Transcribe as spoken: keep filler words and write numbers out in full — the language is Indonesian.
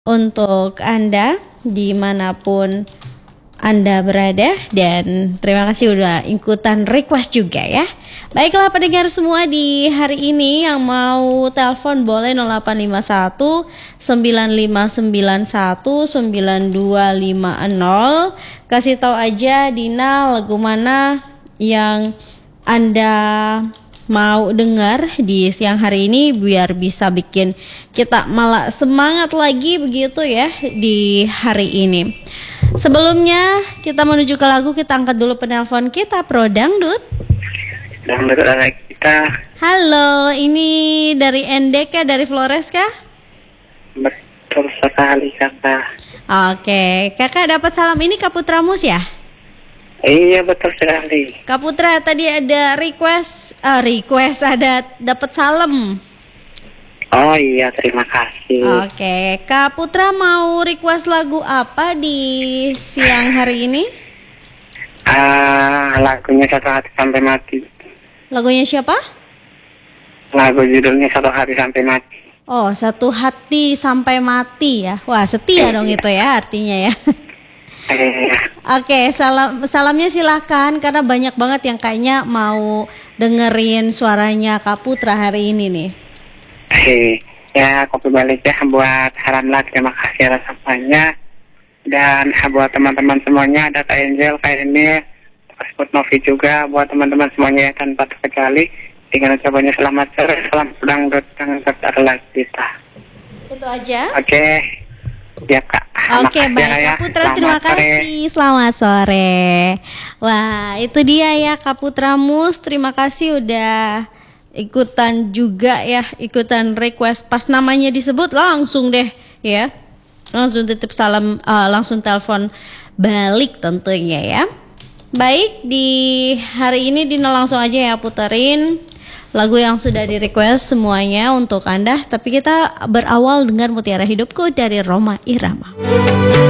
untuk Anda dimanapun Anda berada, dan terima kasih udah ikutan request juga ya. Baiklah pendengar semua, di hari ini yang mau telepon boleh nol delapan lima satu sembilan lima sembilan satu sembilan dua lima nol. Kasih tahu aja Dina lagu mana yang Anda mau dengar di siang hari ini biar bisa bikin kita malah semangat lagi begitu ya di hari ini. Sebelumnya kita menuju ke lagu, kita angkat dulu penelpon kita, Pro Dangdut. Dangdut ala kita. Halo, ini dari Endek ya, dari Flores kah? Betul sekali kakak. Oke, kakak dapat salam ini Kak Putra Mus ya? Iya betul sekali. Kak Putra tadi ada request, uh, request ada dapat salam. Oh iya, terima kasih. Oke, Kak Putra mau request lagu apa di siang hari ini? Ah, lagunya Satu Hati Sampai Mati. Lagunya siapa? Lagu judulnya Satu Hati Sampai Mati. Oh, Satu Hati Sampai Mati ya. Wah, setia eh, dong iya. itu ya artinya ya. Eh, Oke, salam salamnya silahkan karena banyak banget yang kayaknya mau dengerin suaranya Kak Putra hari ini nih. eh, ya kopi balik ya buat Haramlah, terima kasih atas sampainya. Dan buat teman-teman semuanya, ada Kak Angel, Kak ini, Sput Novi juga, buat teman-teman semuanya ya, tanpa terkecuali. Dengan ucapannya selamat sore, salam dangdut, dangdut adalah kita. Itu aja. Oke, ya Kak. Oke, baik Kak Putra, terima kasih. Selamat sore. Wah, itu dia ya Kak Putra Mus, terima kasih udah ikutan juga ya, ikutan request. Pas namanya disebut langsung deh ya, langsung titip salam, uh, langsung telepon balik tentunya ya. Baik, di hari ini Dina langsung aja ya puterin lagu yang sudah di request semuanya untuk Anda. Tapi kita berawal dengan Mutiara Hidupku dari Rhoma Irama.